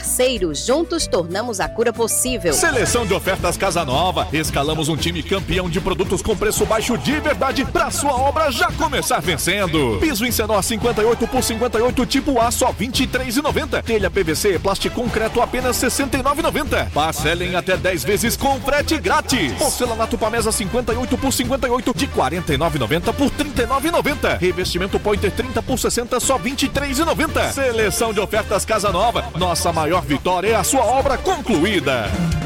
parceiro, juntos tornamos a cura possível. Seleção de ofertas Casa Nova. Escalamos um time campeão de produtos com preço baixo de verdade pra sua obra já começar vencendo. Piso Encenor 58 por 58 tipo A só R$ 23,90. Telha PVC plástico concreto apenas R$ 69,90. Parcelem até 10 vezes com frete grátis. Porcelanato Pamesa 58 por 58 de R$ 49,90 por R$ 39,90. Revestimento Pointer 30 por 60 só R$ 23,90. Seleção de ofertas Casa Nova. Nossa maior vitória é a sua obra concluída.